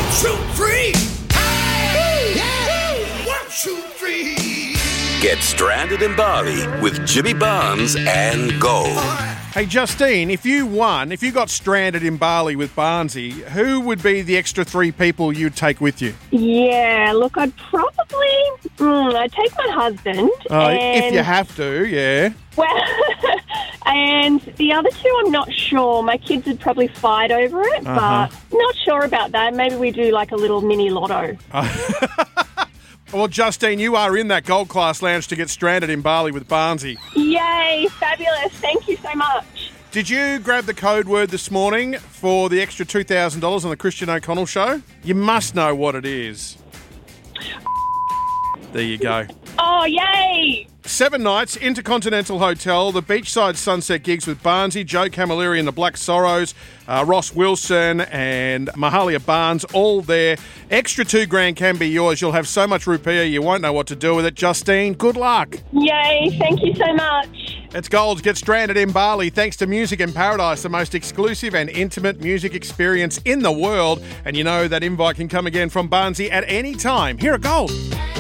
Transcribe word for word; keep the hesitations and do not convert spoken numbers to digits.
two, three. Hey, yeah. One, two, three. Get stranded in Bali with Jimmy Barnes and Gold. Hey, Justine, if you won, if you got stranded in Bali with Barnesy, who would be the extra three people you'd take with you? Yeah, look, I'd probably... Mm, I'd take my husband. Oh, and, if you have to, yeah. Well, and the other two, I'm not sure. My kids would probably fight over it, Uh-huh. but not sure about that. Maybe we do like a little mini lotto. Well, Justine, you are in that Gold Class Lounge to get stranded in Bali with Barnesy. Yay, fabulous. Thank you so much. Did you grab the code word this morning for the extra two thousand dollars on the Christian O'Connell Show? You must know what it is. There you go. Oh, yay. Seven nights, Intercontinental Hotel, the beachside sunset gigs with Barnesy, Joe Camilleri and the Black Sorrows, uh, Ross Wilson and Mahalia Barnes, all there. Extra two grand can be yours. You'll have so much rupiah, you won't know what to do with it. Justine, good luck. Yay, thank you so much. It's Gold. Get stranded in Bali thanks to Music in Paradise, the most exclusive and intimate music experience in the world. And you know that invite can come again from Barnesy at any time. Here at Gold.